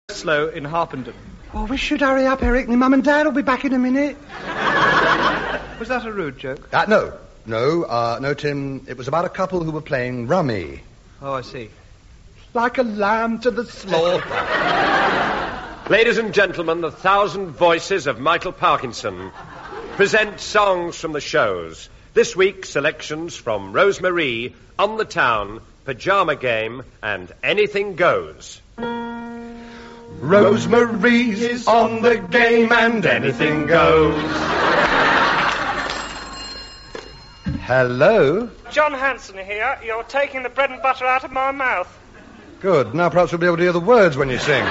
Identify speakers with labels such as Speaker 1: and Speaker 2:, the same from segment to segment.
Speaker 1: slow in Harpenden.
Speaker 2: Oh, we should hurry up, Eric. My mum and Dad will be back in a minute.
Speaker 1: Was that a rude joke?
Speaker 2: No, Tim. It was about a couple who were playing rummy.
Speaker 1: Oh, I see.
Speaker 2: Like a lamb to the slaughter.
Speaker 3: Ladies and gentlemen, the 1,000 voices of Michael Parkinson present songs from the shows. This week, selections from Rosemarie, On the Town, Pajama Game, and Anything Goes.
Speaker 2: Rosemarie's on the game and anything goes. Hello?
Speaker 4: John Hanson here. You're taking the bread and butter out of my mouth.
Speaker 2: Good. Now perhaps we'll be able to hear the words when you sing.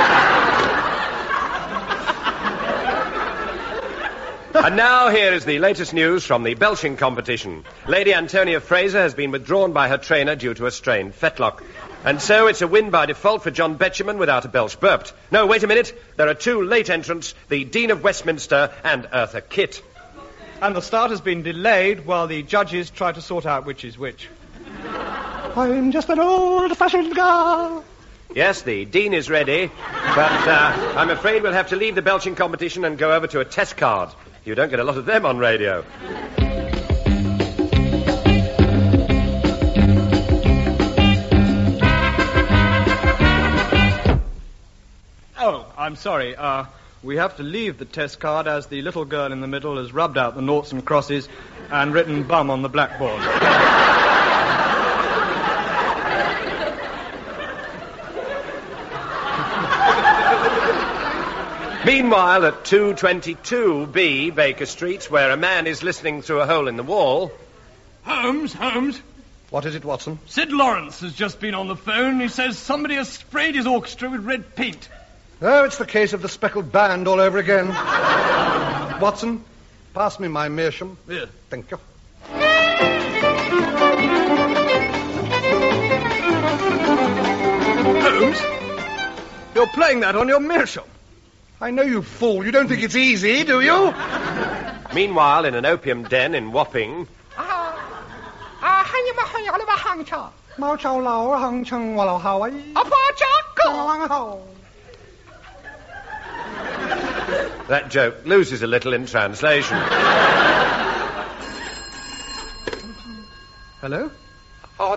Speaker 3: And now here is the latest news from the belching competition. Lady Antonia Fraser has been withdrawn by her trainer due to a strained fetlock. And so it's a win by default for John Betjeman without a belch burped. No, wait a minute. There are two late entrants, the Dean of Westminster and Eartha Kitt.
Speaker 1: And the start has been delayed while the judges try to sort out which is which.
Speaker 2: I'm just an old-fashioned girl.
Speaker 3: Yes, the Dean is ready, but I'm afraid we'll have to leave the belching competition and go over to a test card. You don't get a lot of them on radio.
Speaker 1: Oh, I'm sorry. We have to leave the test card as the little girl in the middle has rubbed out the noughts and crosses and written bum on the blackboard.
Speaker 3: Meanwhile, at 222B Baker Street, where a man is listening through a hole in the wall...
Speaker 5: Holmes.
Speaker 2: What is it, Watson?
Speaker 5: Sid Lawrence has just been on the phone. He says somebody has sprayed his orchestra with red paint.
Speaker 2: Oh, it's the case of the speckled band all over again. Watson, pass me my meerschaum.
Speaker 5: Yeah.
Speaker 2: Thank you.
Speaker 1: Holmes, you're playing that on your meerschaum.
Speaker 2: I know, you fool. You don't think it's easy, do you?
Speaker 3: Meanwhile, in an opium den in Wapping... That joke loses a little in translation.
Speaker 1: Hello?
Speaker 3: Oh,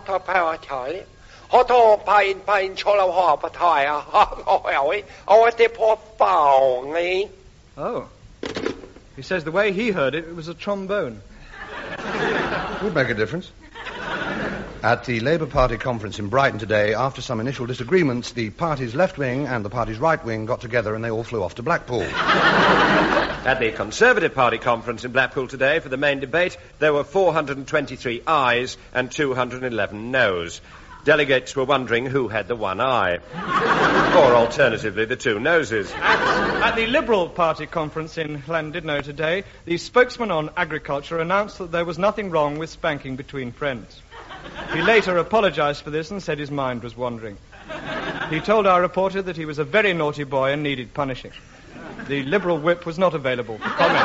Speaker 1: He says the way he heard it, it was a trombone.
Speaker 2: Would make a difference. At the Labour Party conference in Brighton today, after some initial disagreements, the party's left wing and the party's right wing got together and they all flew off to Blackpool.
Speaker 3: At the Conservative Party conference in Blackpool today for the main debate, there were 423 ayes and 211 noes. Delegates were wondering who had the one eye. Or, alternatively, the two noses.
Speaker 1: At the Liberal Party conference in Llandudno today, the spokesman on agriculture announced that there was nothing wrong with spanking between friends. He later apologized for this and said his mind was wandering. He told our reporter that he was a very naughty boy and needed punishing. The Liberal whip was not available for comment.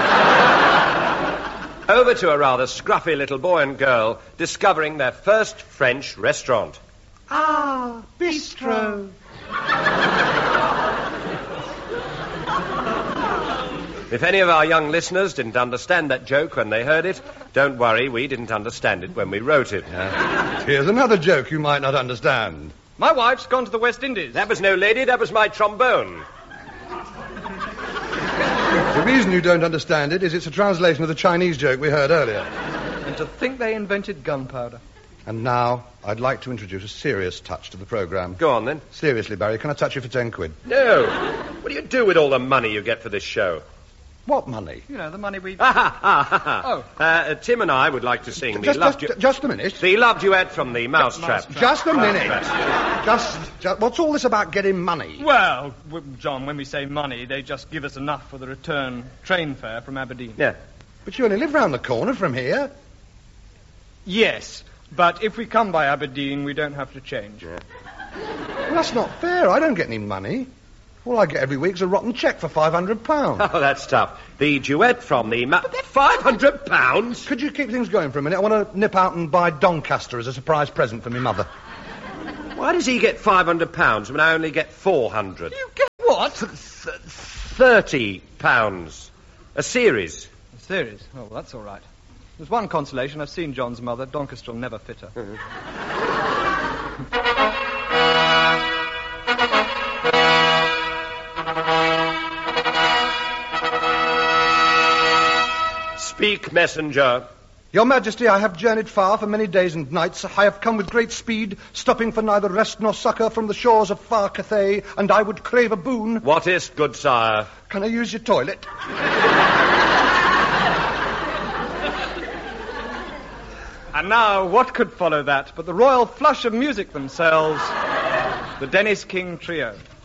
Speaker 3: Over to a rather scruffy little boy and girl discovering their first French restaurant.
Speaker 2: Ah, bistro.
Speaker 3: If any of our young listeners didn't understand that joke when they heard it, don't worry, we didn't understand it when we wrote it.
Speaker 2: Here's another joke you might not understand.
Speaker 1: My wife's gone to the West Indies.
Speaker 3: That was no lady, that was my trombone.
Speaker 2: The reason you don't understand it is it's a translation of the Chinese joke we heard earlier.
Speaker 1: And to think they invented gunpowder.
Speaker 2: And now, I'd like to introduce a serious touch to the programme.
Speaker 3: Go on, then.
Speaker 2: Seriously, Barry, can I touch you for 10 quid?
Speaker 3: No. What do you do with all the money you get for this show?
Speaker 2: What money?
Speaker 1: You know, the money we...
Speaker 3: Oh. Tim and I would like to sing the love duet.
Speaker 2: Just a minute.
Speaker 3: The love duet from the Mousetrap.
Speaker 2: Just a minute. Just, what's all this about getting money?
Speaker 1: Well, John, when we say money, they just give us enough for the return train fare from Aberdeen.
Speaker 3: Yeah.
Speaker 2: But you only live round the corner from here.
Speaker 1: Yes, but if we come by Aberdeen, we don't have to change.
Speaker 3: Yeah.
Speaker 2: Well, that's not fair. I don't get any money. All I get every week's a rotten cheque for £500.
Speaker 3: Oh, that's tough. The duet from the... £500?
Speaker 2: Could you keep things going for a minute? I want to nip out and buy Doncaster as a surprise present for my mother.
Speaker 3: Why does he get £500 when I only get 400?
Speaker 2: You
Speaker 5: What?
Speaker 3: £30. A series.
Speaker 1: A series? Oh, well, that's all right. There's one consolation. I've seen John's mother. Doncaster will never fit her.
Speaker 3: Speak, messenger.
Speaker 2: Your Majesty, I have journeyed far for many days and nights. I have come with great speed, stopping for neither rest nor succour from the shores of far Cathay, and I would crave a boon.
Speaker 3: What is't, good sire?
Speaker 2: Can I use your toilet?
Speaker 1: And now, what could follow that but the royal flush of music themselves, the Dennis King Trio.